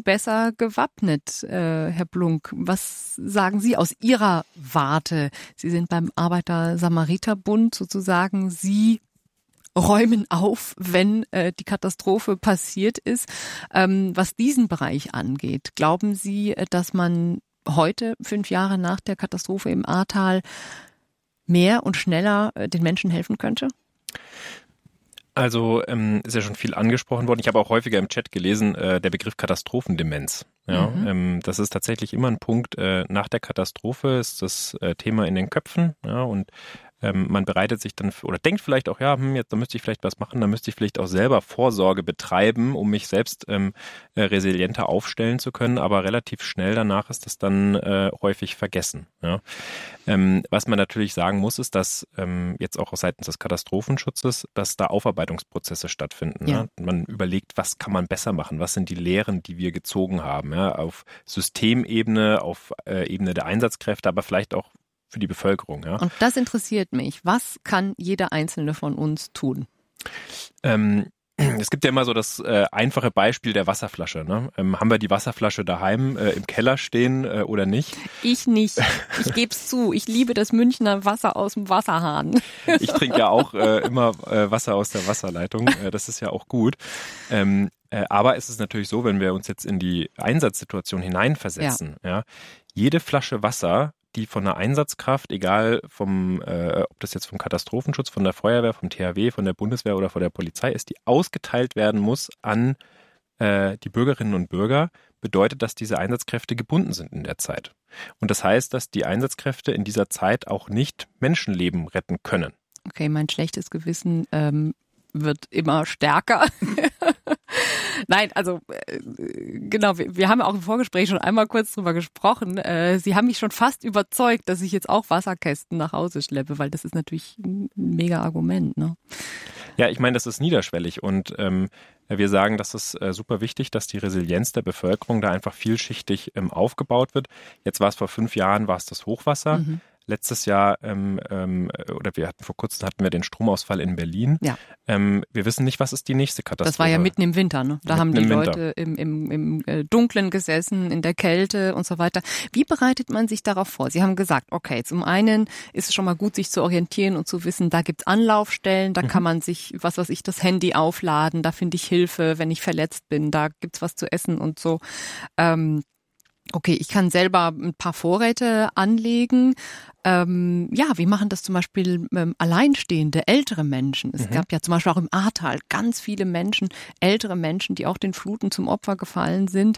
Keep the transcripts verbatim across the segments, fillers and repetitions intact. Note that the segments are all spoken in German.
nun besser gewappnet, äh, Herr Blunk? Was sagen Sie aus Ihrer Warte? Sie sind beim Arbeiter-Samariter-Bund sozusagen. Sie räumen auf, wenn äh, die Katastrophe passiert ist. Ähm, was diesen Bereich angeht, glauben Sie, dass man heute, fünf Jahre nach der Katastrophe im Ahrtal, mehr und schneller äh, den Menschen helfen könnte? Also ähm, ist ja schon viel angesprochen worden. Ich habe auch häufiger im Chat gelesen, äh, der Begriff Katastrophendemenz. Ja, mhm. ähm, das ist tatsächlich immer ein Punkt. Äh, nach der Katastrophe ist das äh, Thema in den Köpfen. Ja, und ähm, man bereitet sich dann oder denkt vielleicht auch, ja, hm, jetzt da müsste ich vielleicht was machen, da müsste ich vielleicht auch selber Vorsorge betreiben, um mich selbst ähm, äh, resilienter aufstellen zu können. Aber relativ schnell danach ist das dann äh, häufig vergessen. Ja. Ähm, was man natürlich sagen muss, ist, dass ähm, jetzt auch seitens des Katastrophenschutzes, dass da Aufarbeitungsprozesse stattfinden. Ja. Ja. Man überlegt, was kann man besser machen, was sind die Lehren, die wir gezogen haben, ja, auf Systemebene, auf äh, Ebene der Einsatzkräfte, aber vielleicht auch für die Bevölkerung. Ja. Und das interessiert mich. Was kann jeder Einzelne von uns tun? Ähm, Es gibt ja immer so das äh, einfache Beispiel der Wasserflasche. Ne? Ähm, haben wir die Wasserflasche daheim äh, im Keller stehen äh, oder nicht? Ich nicht. Ich gebe es zu. Ich liebe das Münchner Wasser aus dem Wasserhahn. Ich trinke ja auch äh, immer äh, Wasser aus der Wasserleitung. Äh, das ist ja auch gut. Ähm, äh, aber es ist natürlich so, wenn wir uns jetzt in die Einsatzsituation hineinversetzen, ja. Ja, jede Flasche Wasser, die von einer Einsatzkraft, egal vom, äh, ob das jetzt vom Katastrophenschutz, von der Feuerwehr, vom T H W, von der Bundeswehr oder von der Polizei ist, die ausgeteilt werden muss an äh, die Bürgerinnen und Bürger, bedeutet, dass diese Einsatzkräfte gebunden sind in der Zeit. Und das heißt, dass die Einsatzkräfte in dieser Zeit auch nicht Menschenleben retten können. Okay, mein schlechtes Gewissen ähm, wird immer stärker. Nein, also äh, genau, wir, wir haben auch im Vorgespräch schon einmal kurz drüber gesprochen. Äh, Sie haben mich schon fast überzeugt, dass ich jetzt auch Wasserkästen nach Hause schleppe, weil das ist natürlich ein mega Argument, ne? Ja, ich meine, das ist niederschwellig und ähm, wir sagen, das ist äh, super wichtig, dass die Resilienz der Bevölkerung da einfach vielschichtig ähm, aufgebaut wird. Jetzt war es vor fünf Jahren, war es das Hochwasser. Mhm. Letztes Jahr, ähm, ähm, oder wir hatten vor kurzem hatten wir den Stromausfall in Berlin. Ja. Ähm, wir wissen nicht, was ist die nächste Katastrophe. Das war ja mitten im Winter, ne? Da mitten haben die Leute im, im, im äh, Dunklen gesessen, in der Kälte und so weiter. Wie bereitet man sich darauf vor? Sie haben gesagt, okay, zum einen ist es schon mal gut, sich zu orientieren und zu wissen, da gibt's Anlaufstellen, da mhm. kann man sich, was weiß ich, das Handy aufladen, da finde ich Hilfe, wenn ich verletzt bin, da gibt's was zu essen und so. Ähm, Okay, ich kann selber ein paar Vorräte anlegen. Ähm, ja, wie machen das zum Beispiel ähm, alleinstehende, ältere Menschen? Es mhm. gab ja zum Beispiel auch im Ahrtal ganz viele Menschen, ältere Menschen, die auch den Fluten zum Opfer gefallen sind.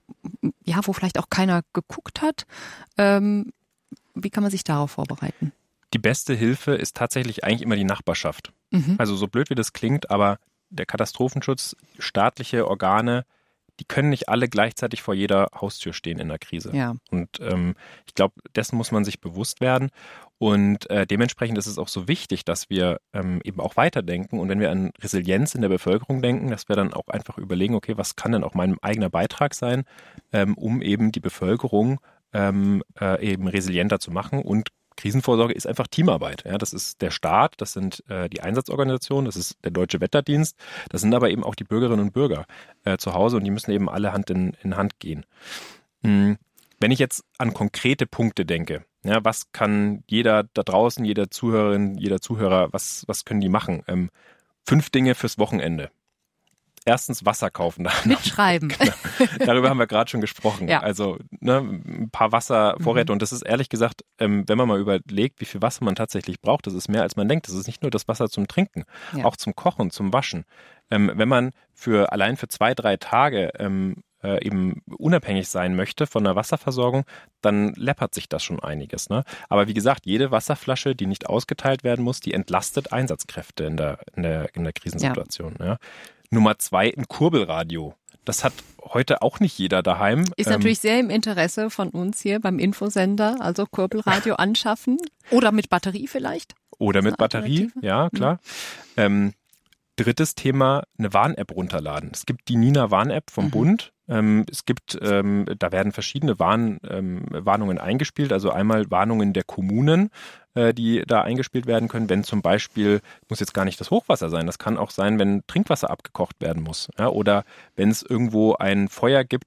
Ja, wo vielleicht auch keiner geguckt hat. Ähm, wie kann man sich darauf vorbereiten? Die beste Hilfe ist tatsächlich eigentlich immer die Nachbarschaft. Mhm. Also so blöd wie das klingt, aber der Katastrophenschutz, staatliche Organe, die können nicht alle gleichzeitig vor jeder Haustür stehen in der Krise. Ja. Und ähm, ich glaube, dessen muss man sich bewusst werden. Und äh, dementsprechend ist es auch so wichtig, dass wir ähm, eben auch weiterdenken. Und wenn wir an Resilienz in der Bevölkerung denken, dass wir dann auch einfach überlegen, okay, was kann denn auch mein eigener Beitrag sein, ähm, um eben die Bevölkerung ähm, äh, eben resilienter zu machen. Und Krisenvorsorge ist einfach Teamarbeit. Ja, das ist der Staat, das sind äh, die Einsatzorganisationen, das ist der Deutsche Wetterdienst, das sind aber eben auch die Bürgerinnen und Bürger äh, zu Hause und die müssen eben alle Hand in, in Hand gehen. Hm. Wenn ich jetzt an konkrete Punkte denke, ja, was kann jeder da draußen, jeder Zuhörerin, jeder Zuhörer, was, was können die machen? Ähm, fünf Dinge fürs Wochenende. Erstens Wasser kaufen. Mitschreiben. Genau. Darüber haben wir gerade schon gesprochen. Ja. Also ne, ein paar Wasservorräte. Mhm. Und das ist ehrlich gesagt, ähm, wenn man mal überlegt, wie viel Wasser man tatsächlich braucht, das ist mehr als man denkt. Das ist nicht nur das Wasser zum Trinken, ja. auch zum Kochen, zum Waschen. Ähm, wenn man für allein für zwei, drei Tage ähm, äh, eben unabhängig sein möchte von der Wasserversorgung, dann läppert sich das schon einiges. Ne? Aber wie gesagt, jede Wasserflasche, die nicht ausgeteilt werden muss, die entlastet Einsatzkräfte in der, in der, in der Krisensituation. Ja. Ja. Nummer zwei, ein Kurbelradio. Das hat heute auch nicht jeder daheim. Ist natürlich ähm, sehr im Interesse von uns hier beim Infosender, also Kurbelradio anschaffen. Oder mit Batterie vielleicht. Oder mit Batterie, ja klar. Mhm. Ähm, drittes Thema, eine Warn-App runterladen. Es gibt die Nina Warn-App vom mhm. Bund. Ähm, es gibt, ähm, da werden verschiedene Warn, ähm, Warnungen eingespielt. Also einmal Warnungen der Kommunen, äh, die da eingespielt werden können, wenn zum Beispiel, muss jetzt gar nicht das Hochwasser sein, das kann auch sein, wenn Trinkwasser abgekocht werden muss. Ja, oder wenn es irgendwo ein Feuer gibt,